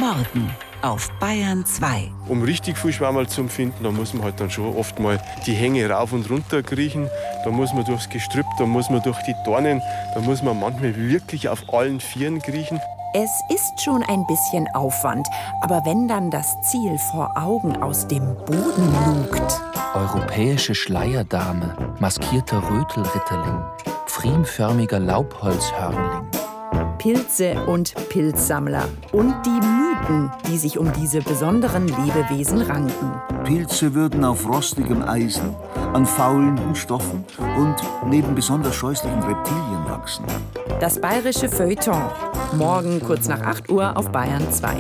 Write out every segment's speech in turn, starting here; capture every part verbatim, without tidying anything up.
Morgen auf Bayern zwei. Um richtig viel Schwammerl zu finden, da muss man halt dann schon oft mal die Hänge rauf und runter kriechen. Da muss man durchs Gestrüpp, da muss man durch die Dornen, da muss man manchmal wirklich auf allen Vieren kriechen. Es ist schon ein bisschen Aufwand, aber wenn dann das Ziel vor Augen aus dem Boden lugt. Europäische Schleierdame, maskierter Rötelritterling, pfriemförmiger Laubholzhörnling. Pilze und Pilzsammler und die Mythen, die sich um diese besonderen Lebewesen ranken. Pilze würden auf rostigem Eisen, an faulen Stoffen und neben besonders scheußlichen Reptilien wachsen. Das bayerische Feuilleton. Morgen kurz nach acht Uhr auf Bayern zwei.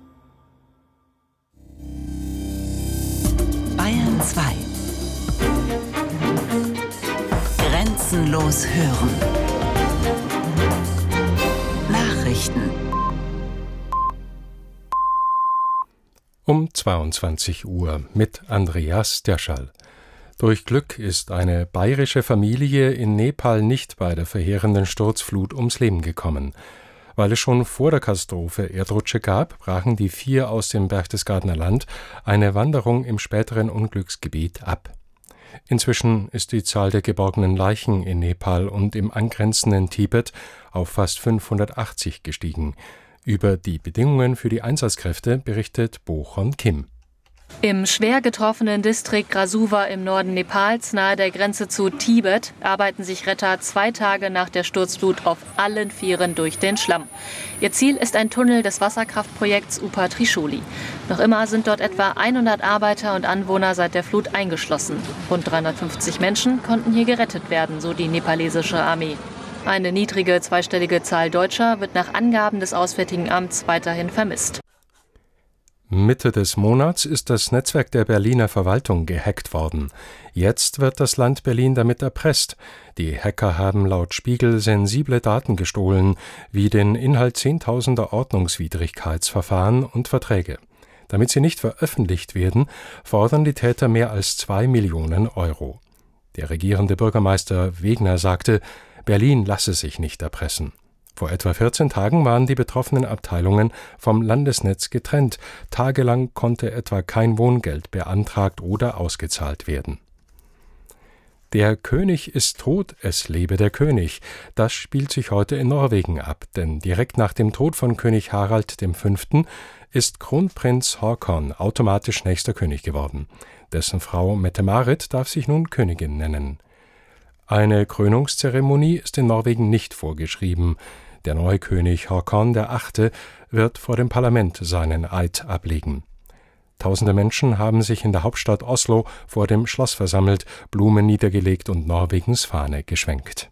Bayern zwei. Grenzenlos hören. Nachrichten. Um zweiundzwanzig Uhr mit Andreas Derschall. Durch Glück ist eine bayerische Familie in Nepal nicht bei der verheerenden Sturzflut ums Leben gekommen. Weil es schon vor der Katastrophe Erdrutsche gab, brachen die vier aus dem Berchtesgadener Land eine Wanderung im späteren Unglücksgebiet ab. Inzwischen ist die Zahl der geborgenen Leichen in Nepal und im angrenzenden Tibet auf fast fünfhundertachtzig gestiegen. Über die Bedingungen für die Einsatzkräfte berichtet Bochon Kim. Im schwer getroffenen Distrikt Rasuwa im Norden Nepals, nahe der Grenze zu Tibet, arbeiten sich Retter zwei Tage nach der Sturzflut auf allen Vieren durch den Schlamm. Ihr Ziel ist ein Tunnel des Wasserkraftprojekts Upa Trishuli. Noch immer sind dort etwa hundert Arbeiter und Anwohner seit der Flut eingeschlossen. Rund dreihundertfünfzig Menschen konnten hier gerettet werden, so die nepalesische Armee. Eine niedrige zweistellige Zahl Deutscher wird nach Angaben des Auswärtigen Amts weiterhin vermisst. Mitte des Monats ist das Netzwerk der Berliner Verwaltung gehackt worden. Jetzt wird das Land Berlin damit erpresst. Die Hacker haben laut Spiegel sensible Daten gestohlen, wie den Inhalt zehntausender Ordnungswidrigkeitsverfahren und Verträge. Damit sie nicht veröffentlicht werden, fordern die Täter mehr als zwei Millionen Euro. Der regierende Bürgermeister Wegner sagte, Berlin lasse sich nicht erpressen. Vor etwa vierzehn Tagen waren die betroffenen Abteilungen vom Landesnetz getrennt. Tagelang konnte etwa kein Wohngeld beantragt oder ausgezahlt werden. Der König ist tot, es lebe der König. Das spielt sich heute in Norwegen ab, denn direkt nach dem Tod von König Harald der Fünfte ist Kronprinz Haakon automatisch nächster König geworden. Dessen Frau Mette-Marit darf sich nun Königin nennen. Eine Krönungszeremonie ist in Norwegen nicht vorgeschrieben. Der neue König Haakon der Achte wird vor dem Parlament seinen Eid ablegen. Tausende Menschen haben sich in der Hauptstadt Oslo vor dem Schloss versammelt, Blumen niedergelegt und Norwegens Fahne geschwenkt.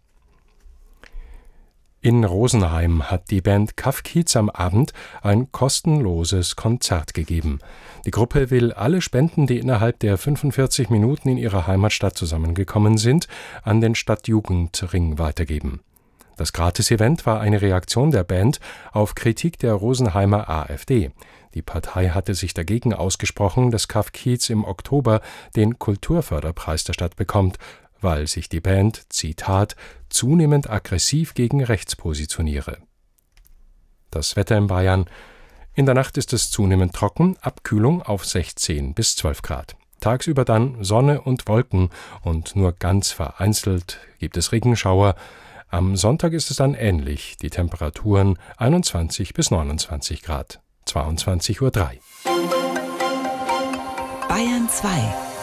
In Rosenheim hat die Band Kafkiez am Abend ein kostenloses Konzert gegeben. Die Gruppe will alle Spenden, die innerhalb der fünfundvierzig Minuten in ihrer Heimatstadt zusammengekommen sind, an den Stadtjugendring weitergeben. Das Gratis-Event war eine Reaktion der Band auf Kritik der Rosenheimer AfD. Die Partei hatte sich dagegen ausgesprochen, dass Kafkiez im Oktober den Kulturförderpreis der Stadt bekommt, weil sich die Band, Zitat, zunehmend aggressiv gegen rechts positioniere. Das Wetter in Bayern. In der Nacht ist es zunehmend trocken, Abkühlung auf sechzehn bis zwölf Grad. Tagsüber dann Sonne und Wolken und nur ganz vereinzelt gibt es Regenschauer. Am Sonntag ist es dann ähnlich, die Temperaturen einundzwanzig bis neunundzwanzig Grad, zweiundzwanzig Uhr drei. Bayern zwei.